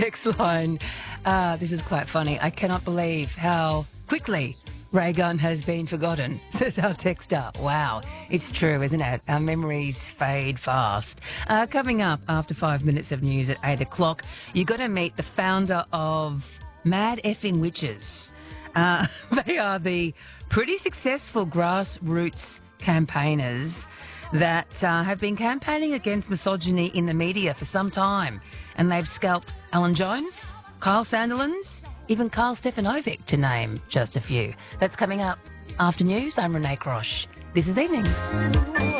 text line. This is quite funny. I cannot believe how quickly Ray Gunn has been forgotten, says our texter. Wow, it's true, isn't it? Our memories fade fast. Coming up after 5 minutes of news at 8 o'clock, you're going to meet the founder of Mad Effing Witches. They are the pretty successful grassroots campaigners that have been campaigning against misogyny in the media for some time. And they've scalped Alan Jones, Kyle Sandilands, even Karl Stefanovic, to name just a few. That's coming up after news. I'm Renee Crosh. This is Evenings.